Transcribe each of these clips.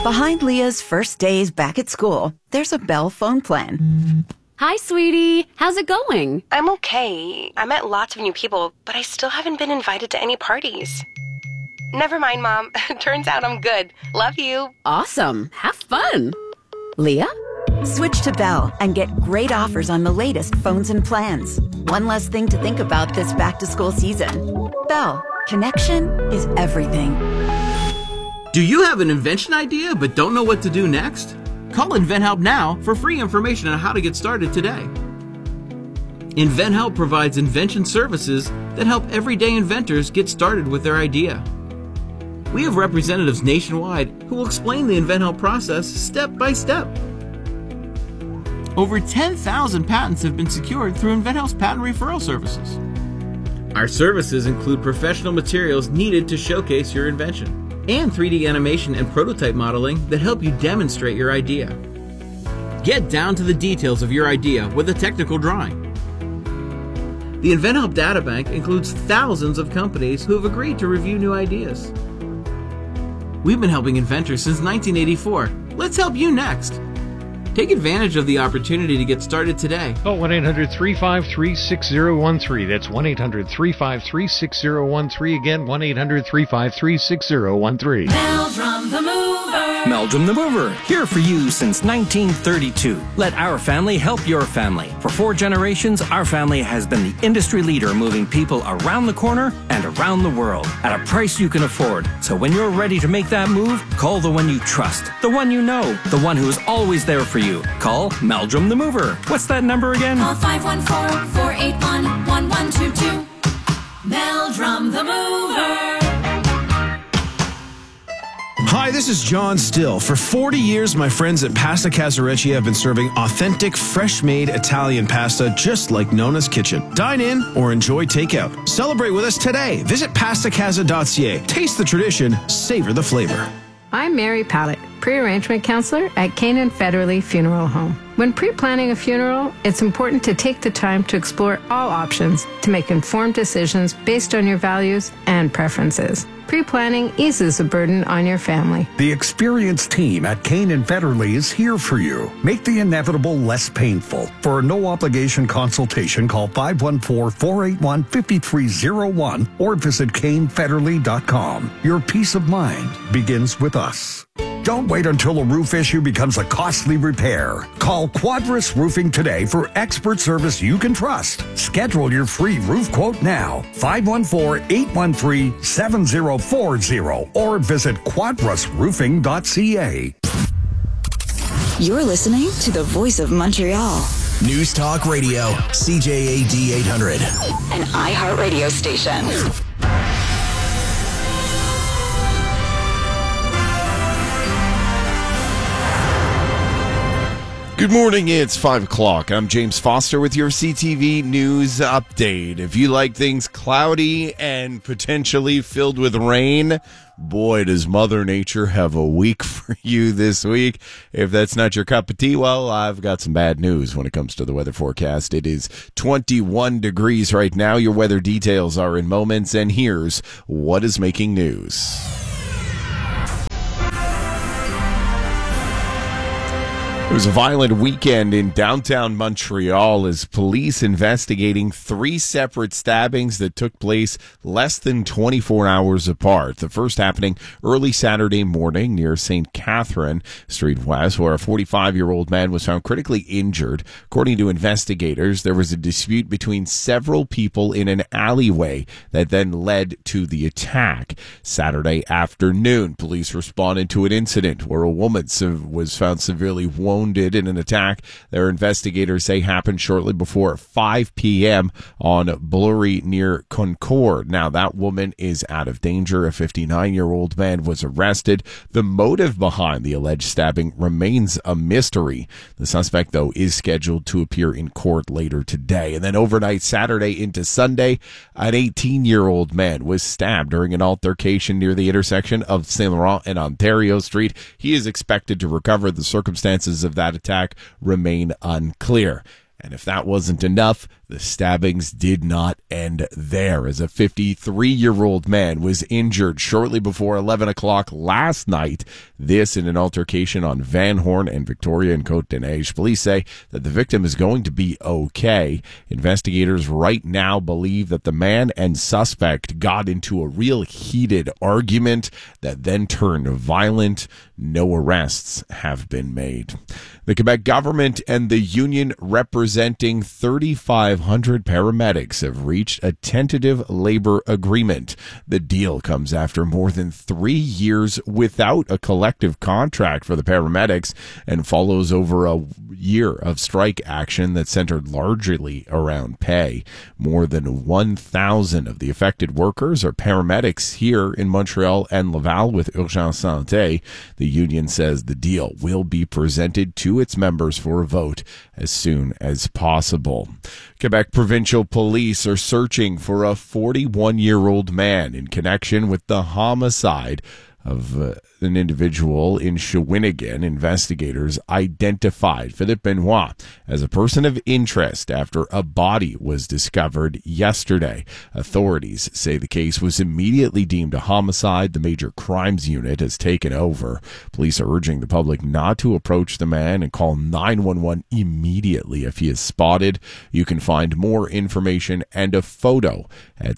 Behind Leah's first days back at school, there's a Bell phone plan. Hi, sweetie. How's it going? I'm okay. I met lots of new people, but I still haven't been invited to any parties. Never mind, Mom. Turns out I'm good. Love you. Awesome. Have fun. Leah? Switch to Bell and get great offers on the latest phones and plans. One less thing to think about this back-to-school season. Bell. Connection is everything. Do you have an invention idea but don't know what to do next? Call InventHelp now for free information on how to get started today. InventHelp provides invention services that help everyday inventors get started with their idea. We have representatives nationwide who will explain the InventHelp process step by step. Over 10,000 patents have been secured through InventHelp's patent referral services. Our services include professional materials needed to showcase your invention, and 3D animation and prototype modeling that help you demonstrate your idea. Get down to the details of your idea with a technical drawing. The InventHelp Databank includes thousands of companies who have agreed to review new ideas. We've been helping inventors since 1984. Let's help you next. Take advantage of the opportunity to get started today. Call 1-800-353-6013. That's 1-800-353-6013. Again, 1-800-353-6013. Meldrum the Mover. Meldrum the Mover, here for you since 1932. Let our family help your family. For 4 generations, our family has been the industry leader moving people around the corner and around the world at a price you can afford. So when you're ready to make that move, call the one you trust, the one you know, the one who is always there for you. Call Meldrum the Mover. What's that number again? Call 514-481-1122. Meldrum the Mover. Hi, this is John Still. For 40 years, my friends at Pasta Casarecci have been serving authentic, fresh-made Italian pasta just like Nona's Kitchen. Dine in or enjoy takeout. Celebrate with us today. Visit pastacasa.ca. Taste the tradition, savor the flavor. I'm Mary Pallett, pre-arrangement counselor at Canaan Federally Funeral Home. When pre-planning a funeral, it's important to take the time to explore all options to make informed decisions based on your values and preferences. Pre-planning eases the burden on your family. The experienced team at Canaan Federally is here for you. Make the inevitable less painful. For a no-obligation consultation, call 514-481-5301 or visit canefederally.com. Your peace of mind begins with us. Don't wait until a roof issue becomes a costly repair. Call Quadris Roofing today for expert service you can trust. Schedule your free roof quote now. 514-813-7040 or visit quadrisroofing.ca. You're listening to the Voice of Montreal. News Talk Radio, CJAD 800. An iHeartRadio station. Good morning, it's 5 o'clock. I'm James Foster with your CTV News Update. If you like things cloudy and potentially filled with rain, boy, does Mother Nature have a week for you this week. If that's not your cup of tea, well, I've got some bad news when it comes to the weather forecast. It is 21 degrees right now. Your weather details are in moments, and here's what is making news. It was a violent weekend in downtown Montreal as police investigating 3 separate stabbings that took place less than 24 hours apart. The first happening early Saturday morning near St. Catherine Street West, where a 45-year-old man was found critically injured. According to investigators, there was a dispute between several people in an alleyway that then led to the attack. Saturday afternoon, police responded to an incident where a woman was found severely wounded in an attack their investigators say happened shortly before 5 p.m. on Blurry near Concord. Now, that woman is out of danger. A 59-year-old man was arrested. The motive behind the alleged stabbing remains a mystery. The suspect, though, is scheduled to appear in court later today. And then overnight Saturday into Sunday, an 18-year-old man was stabbed during an altercation near the intersection of Saint Laurent and Ontario Street. He is expected to recover. The circumstances of that attack remain unclear. And if that wasn't enough, the stabbings did not end there, as a 53-year-old man was injured shortly before 11 o'clock last night. This in an altercation on Van Horn and Victoria and Côte-des-Neiges. Police say that the victim is going to be okay. Investigators right now believe that the man and suspect got into a real heated argument that then turned violent. No arrests have been made. The Quebec government and the union representing 3,500 paramedics have reached a tentative labor agreement. The deal comes after more than 3 years without a collective contract for the paramedics and follows over a year of strike action that centered largely around pay. More than 1,000 of the affected workers are paramedics here in Montreal and Laval with Urgence Santé. The union says the deal will be presented to its members for a vote as soon as possible. Quebec Provincial Police are searching for a 41-year-old man in connection with the homicide of an individual in Shawinigan. Investigators identified Philippe Benoit as a person of interest after a body was discovered yesterday. Authorities say the case was immediately deemed a homicide. The Major Crimes Unit has taken over. Police are urging the public not to approach the man and call 911 immediately if he is spotted. You can find more information and a photo at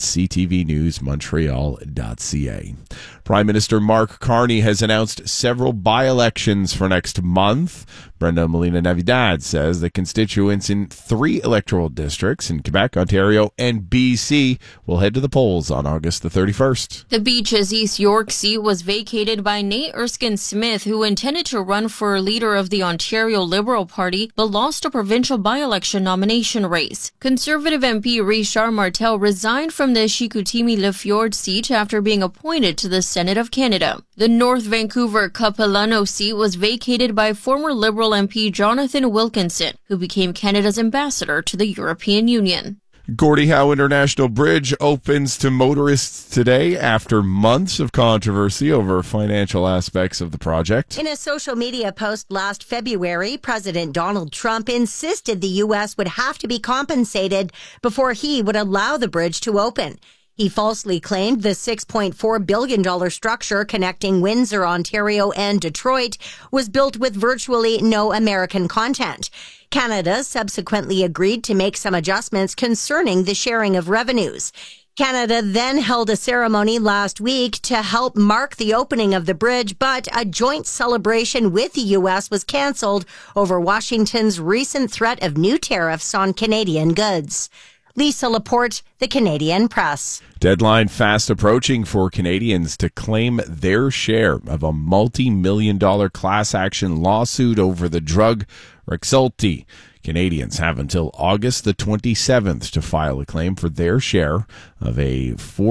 ctvnewsmontreal.ca. Prime Minister Mark Carney has announced several by-elections for next month. Brenda Molina-Navidad says the constituents in 3 electoral districts in Quebec, Ontario, and BC will head to the polls on August the 31st. The Beaches East York seat was vacated by Nate Erskine-Smith, who intended to run for leader of the Ontario Liberal Party, but lost a provincial by-election nomination race. Conservative MP Richard Martel resigned from the Chicoutimi-Le seat after being appointed to the Senate of Canada. The North Vancouver Capilano seat was vacated by former Liberal MP Jonathan Wilkinson, who became Canada's ambassador to the European Union. Gordie Howe International Bridge opens to motorists today after months of controversy over financial aspects of the project. In a social media post last February, President Donald Trump insisted the U.S. would have to be compensated before he would allow the bridge to open. He falsely claimed the $6.4 billion structure connecting Windsor, Ontario, and Detroit was built with virtually no American content. Canada subsequently agreed to make some adjustments concerning the sharing of revenues. Canada then held a ceremony last week to help mark the opening of the bridge, but a joint celebration with the U.S. was canceled over Washington's recent threat of new tariffs on Canadian goods. Lisa Laporte, The Canadian Press. Deadline fast approaching for Canadians to claim their share of a multi-million-dollar class action lawsuit over the drug Rexulti. Canadians have until August the 27th to file a claim for their share of a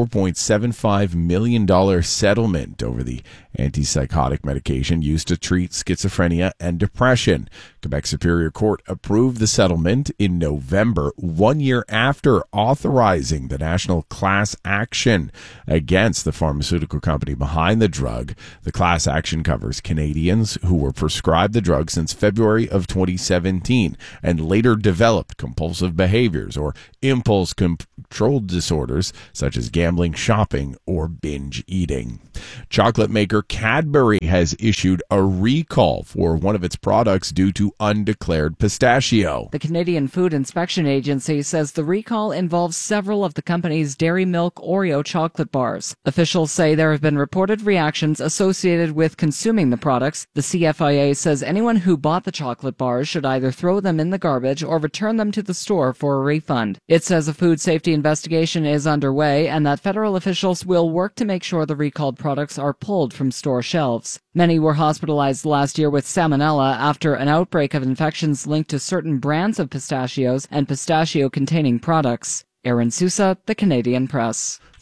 $4.75 million settlement over the antipsychotic medication used to treat schizophrenia and depression. Quebec Superior Court approved the settlement in November, 1 year after authorizing the national class action against the pharmaceutical company behind the drug. The class action covers Canadians who were prescribed the drug since February of 2017 and later developed compulsive behaviors or impulse control disorders such as gambling, shopping, or binge eating. Chocolate maker Cadbury has issued a recall for one of its products due to undeclared pistachio. The Canadian Food Inspection Agency says the recall involves several of the company's Dairy Milk Oreo chocolate bars. Officials say there have been reported reactions associated with consuming the products. The CFIA says anyone who bought the chocolate bars should either throw them in the garbage or return them to the store for a refund. It says a food safety investigation is underway and that federal officials will work to make sure the recalled products are pulled from store shelves. Many were hospitalized last year with salmonella after an outbreak of infections linked to certain brands of pistachios and pistachio-containing products. Aaron Sousa, The Canadian Press.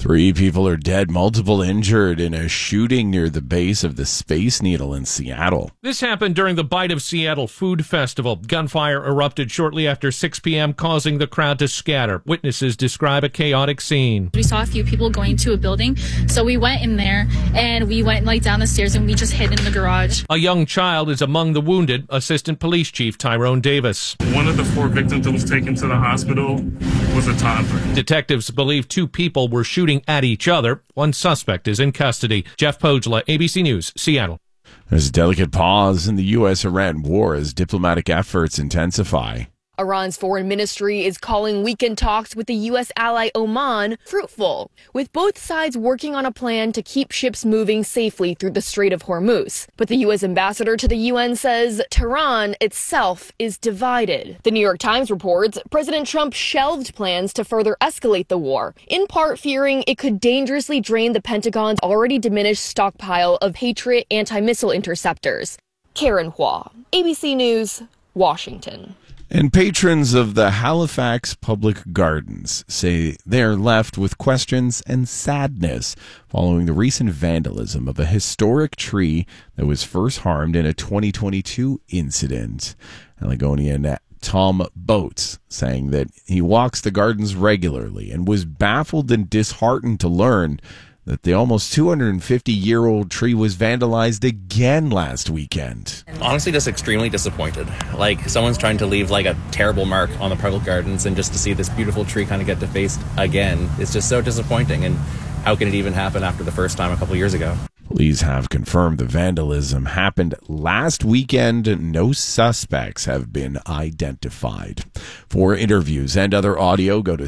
3 people are dead, multiple injured in a shooting near the base of the Space Needle in Seattle. This happened during the Bite of Seattle Food Festival. Gunfire erupted shortly after 6 p.m., causing the crowd to scatter. Witnesses describe a chaotic scene. We saw a few people going to a building, so we went in there, and we went down the stairs, and we just hid in the garage. A young child is among the wounded, Assistant Police Chief Tyrone Davis. One of the 4 victims that was taken to the hospital was a toddler. Detectives believe 2 people were shooting at each other. 1 suspect is in custody. Jeff Pogela, ABC News, Seattle. There's a delicate pause in the U.S.-Iran war as diplomatic efforts intensify. Iran's foreign ministry is calling weekend talks with the U.S. ally Oman fruitful, with both sides working on a plan to keep ships moving safely through the Strait of Hormuz. But the U.S. ambassador to the UN says Tehran itself is divided. The New York Times reports President Trump shelved plans to further escalate the war, in part fearing it could dangerously drain the Pentagon's already diminished stockpile of Patriot anti-missile interceptors. Karen Hua, ABC News, Washington. And patrons of the Halifax Public Gardens say they're left with questions and sadness following the recent vandalism of a historic tree that was first harmed in a 2022 incident. Haligonian Tom Boats saying that he walks the gardens regularly and was baffled and disheartened to learn that the almost 250-year-old tree was vandalized again last weekend. Honestly, just extremely disappointed. Like, someone's trying to leave, like, a terrible mark on the public gardens, and just to see this beautiful tree kind of get defaced again is just so disappointing. And how can it even happen after the first time a couple years ago? Police have confirmed the vandalism happened last weekend. No suspects have been identified. For interviews and other audio, go to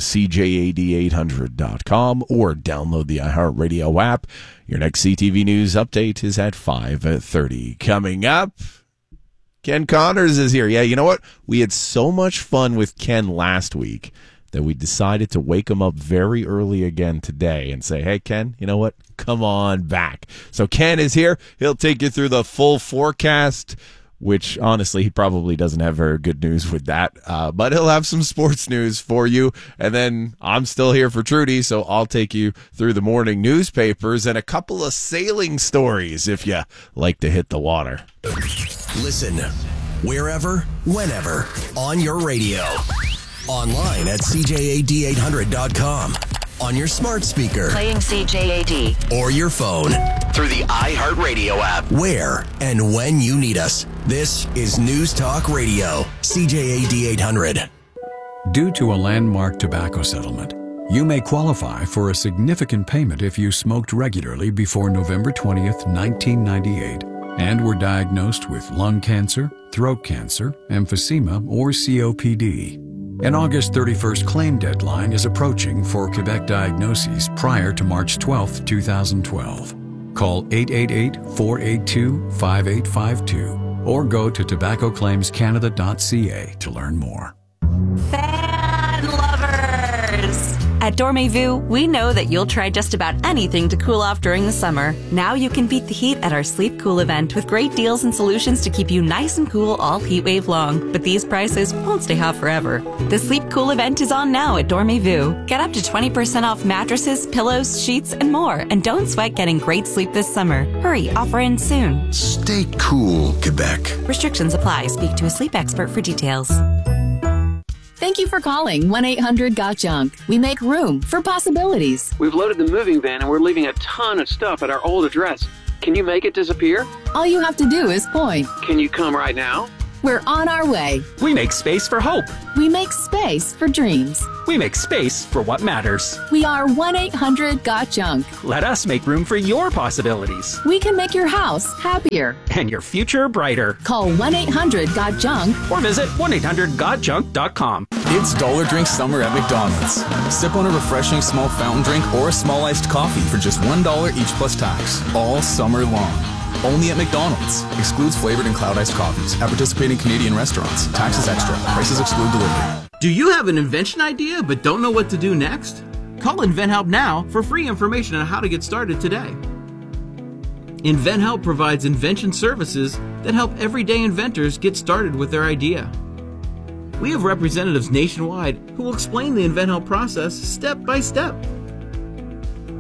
CJAD800.com or download the iHeartRadio app. Your next CTV News update is at 5:30. Coming up, Ken Connors is here. Yeah, you know what? We had so much fun with Ken last week that we decided to wake him up very early again today and say, hey, Ken, you know what? Come on back. So Ken is here. He'll take you through the full forecast, which honestly, he probably doesn't have very good news with that. But he'll have some sports news for you. And then I'm still here for Trudy, so I'll take you through the morning newspapers and a couple of sailing stories if you like to hit the water. Listen, wherever, whenever, on your radio. Online at CJAD800.com. On your smart speaker. Playing CJAD. Or your phone. Through the iHeartRadio app. Where and when you need us. This is News Talk Radio. CJAD800. Due to a landmark tobacco settlement, you may qualify for a significant payment if you smoked regularly before November 20th, 1998, and were diagnosed with lung cancer, throat cancer, emphysema, or COPD. An August 31st claim deadline is approaching for Quebec diagnoses prior to March 12, 2012. Call 888-482-5852 or go to tobaccoclaimscanada.ca to learn more. Fan lovers! At Dormez-vous, we know that you'll try just about anything to cool off during the summer. Now you can beat the heat at our Sleep Cool event with great deals and solutions to keep you nice and cool all heat wave long. But these prices won't stay hot forever. The Sleep Cool event is on now at Dormez-vous. Get up to 20% off mattresses, pillows, sheets, and more. And don't sweat getting great sleep this summer. Hurry, offer ends soon. Stay cool, Quebec. Restrictions apply. Speak to a sleep expert for details. Thank you for calling 1-800-GOT-JUNK. We make room for possibilities. We've loaded the moving van and we're leaving a ton of stuff at our old address. Can you make it disappear? All you have to do is point. Can you come right now? We're on our way. We make space for hope. We make space for dreams. We make space for what matters. We are 1-800-GOT-JUNK. Let us make room for your possibilities. We can make your house happier. And your future brighter. Call 1-800-GOT-JUNK. Or visit 1-800-GOT-JUNK.com. It's Dollar Drink Summer at McDonald's. Sip on a refreshing small fountain drink or a small iced coffee for just $1 each plus tax. All summer long. Only at McDonald's. Excludes flavored and cloud iced coffees. At participating Canadian restaurants. Taxes extra. Prices exclude delivery. Do you have an invention idea but don't know what to do next? Call InventHelp now for free information on how to get started today. InventHelp provides invention services that help everyday inventors get started with their idea. We have representatives nationwide who will explain the InventHelp process step by step.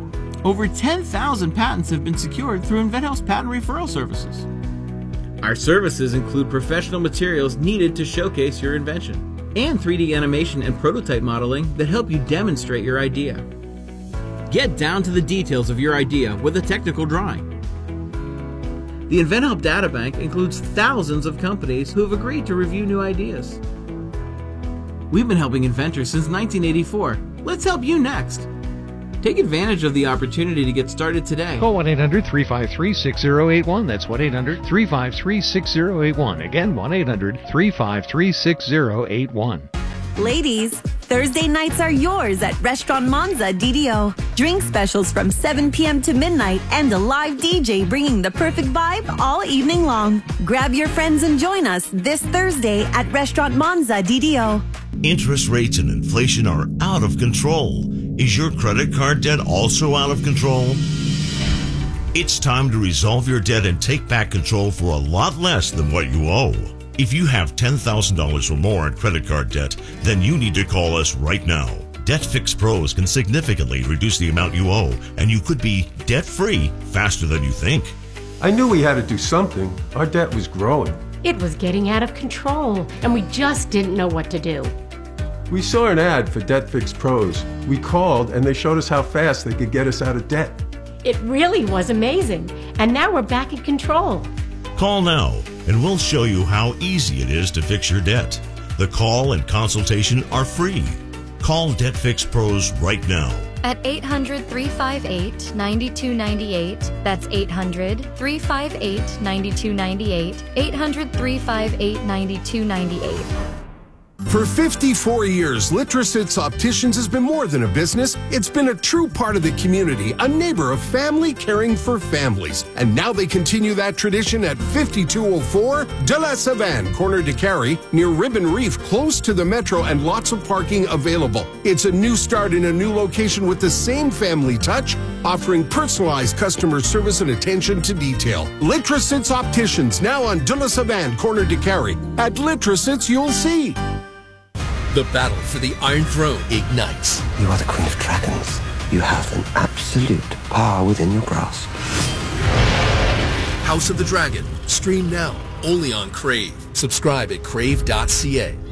Over 10,000 patents have been secured through InventHealth's patent referral services. Our services include professional materials needed to showcase your invention, and 3D animation and prototype modeling that help you demonstrate your idea. Get down to the details of your idea with a technical drawing. The InventHelp Databank includes thousands of companies who have agreed to review new ideas. We've been helping inventors since 1984. Let's help you next. Take advantage of the opportunity to get started today. Call 1-800-353-6081. That's 1-800-353-6081. Again, 1-800-353-6081. Ladies, Thursday nights are yours at Restaurant Monza DDO. Drink specials from 7 p.m. to midnight and a live DJ bringing the perfect vibe all evening long. Grab your friends and join us this Thursday at Restaurant Monza DDO. Interest rates and inflation are out of control. Is your credit card debt also out of control? It's time to resolve your debt and take back control for a lot less than what you owe. If you have $10,000 or more in credit card debt, then you need to call us right now. Debt Fix Pros can significantly reduce the amount you owe, and you could be debt-free faster than you think. I knew we had to do something. Our debt was growing. It was getting out of control, and we just didn't know what to do. We saw an ad for Debt Fix Pros. We called, and they showed us how fast they could get us out of debt. It really was amazing, and now we're back in control. Call now, and we'll show you how easy it is to fix your debt. The call and consultation are free. Call Debt Fix Pros right now. At 800-358-9298. That's 800-358-9298. 800-358-9298. For 54 years, Litrosits Opticians has been more than a business. It's been a true part of the community, a neighbor of family caring for families. And now they continue that tradition at 5204 De La Savane, corner de Carey, near Ribbon Reef, close to the metro and lots of parking available. It's a new start in a new location with the same family touch, offering personalized customer service and attention to detail. Litrosits Opticians, now on De La Savane, corner de Carey. At Litrosits, you'll see. The battle for the Iron Throne ignites. You are the Queen of Dragons. You have an absolute power within your grasp. House of the Dragon. Stream now, only on Crave. Subscribe at crave.ca.